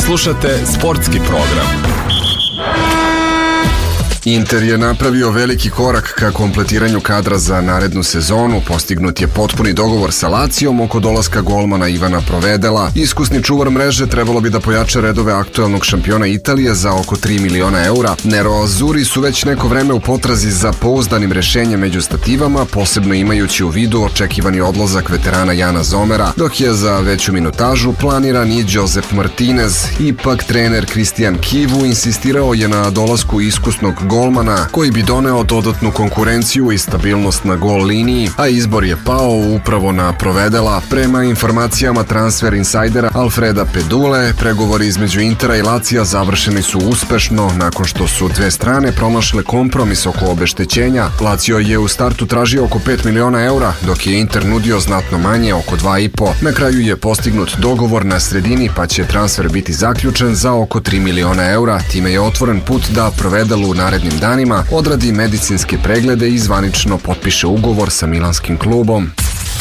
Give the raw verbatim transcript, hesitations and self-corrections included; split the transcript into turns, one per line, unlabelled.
Slušate sportski program.
Inter je napravio veliki korak ka kompletiranju kadra za narednu sezonu. Postignut je potpuni dogovor sa Lacijom oko dolaska golmana Ivana Provedela. Iskusni čuvar mreže trebalo bi da pojača redove aktuelnog šampiona Italije za oko tri miliona eura. Nero-Azuri su već neko vreme u potrazi za pouzdanim rešenjem među stativama, posebno imajući u vidu očekivani odlazak veterana Jana Zomera, dok je za veću minutažu planiran i Josep Martinez. Ipak trener Kristijan Kivu insistirao je na dolasku iskusnog golmana koji bi doneo dodatnu konkurenciju i stabilnost na gol liniji, a izbor je pao upravo na Provedela. Prema informacijama transfer insajdera Alfreda Pedule, pregovori između Intera i Lacija završeni su uspešno nakon što su dve strane pronašle kompromis oko obeštećenja. Lazio je u startu tražio oko pet miliona eura, dok je Inter nudio znatno manje, oko dva i po. Na kraju je postignut dogovor na sredini, pa će transfer biti zaključen za oko tri miliona eura. Time je otvoren put da Provedelu narednim danima odradi medicinske preglede i zvanično potpiše ugovor sa milanskim klubom.